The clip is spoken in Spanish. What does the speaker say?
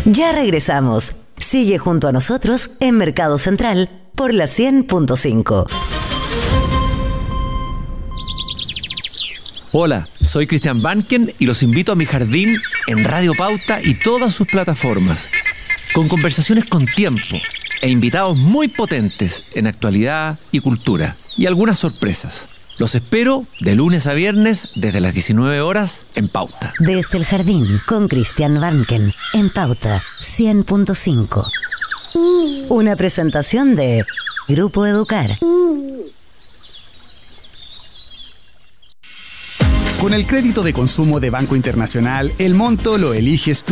Ya regresamos. Sigue junto a nosotros en Mercado Central por la 100.5. Hola, soy Cristian Banken y los invito a mi jardín en Radio Pauta y todas sus plataformas, con conversaciones con tiempo e invitados muy potentes en actualidad y cultura, y algunas sorpresas. Los espero de lunes a viernes desde las 19 horas en Pauta. Desde el jardín con Cristian Banken en Pauta 100.5. Una presentación de Grupo Educar. Con el crédito de consumo de Banco Internacional, el monto lo eliges tú.